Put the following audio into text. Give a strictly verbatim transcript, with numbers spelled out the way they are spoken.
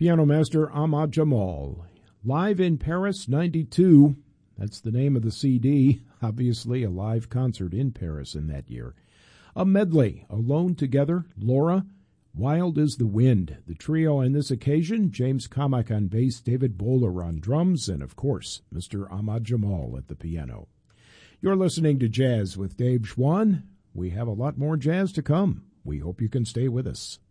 piano master Ahmad Jamal. Live in Paris, ninety-two. That's the name of the C D. Obviously a live concert in Paris in that year. A medley, Alone Together, Laura, Wild is the Wind. The trio on this occasion, James Kamak on bass, David Bowler on drums, and of course, Mister Ahmad Jamal at the piano. You're listening to Jazz with Dave Schwann. We have a lot more jazz to come. We hope you can stay with us.